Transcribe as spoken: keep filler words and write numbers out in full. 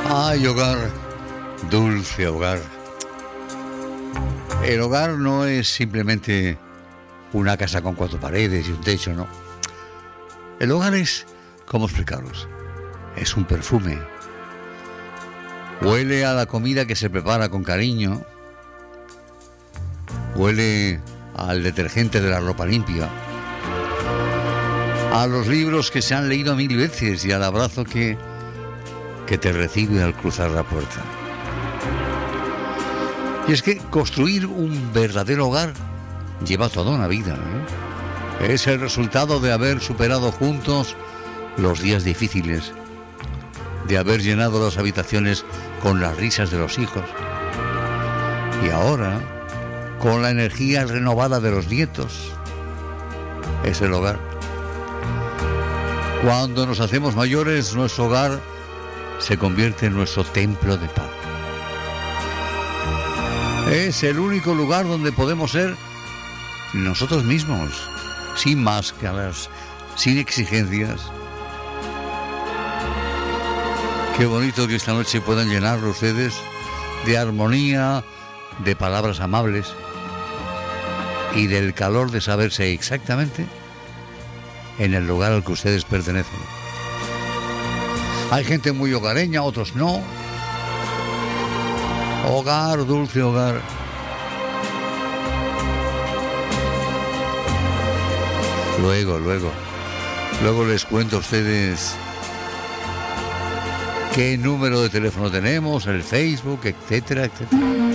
Ay, hogar, dulce hogar. El hogar no es simplemente una casa con cuatro paredes y un techo, ¿no? El hogar es, ¿cómo explicaros? Es un perfume. Huele a la comida que se prepara con cariño. Huele al detergente de la ropa limpia. A los libros que se han leído mil veces y al abrazo que, que te recibe al cruzar la puerta. Y es que construir un verdadero hogar lleva toda una vida, ¿eh? Es el resultado de haber superado juntos los días difíciles, de haber llenado las habitaciones con las risas de los hijos y ahora con la energía renovada de los nietos. Es el hogar. Cuando nos hacemos mayores, nuestro hogar se convierte en nuestro templo de paz. Es el único lugar donde podemos ser nosotros mismos, sin máscaras, sin exigencias. Qué bonito que esta noche puedan llenarlo ustedes de armonía, de palabras amables y del calor de saberse exactamente en el lugar al que ustedes pertenecen. Hay gente muy hogareña, otros no. Hogar, dulce hogar. Luego, luego, luego les cuento a ustedes qué número de teléfono tenemos, el Facebook, etcétera, etcétera.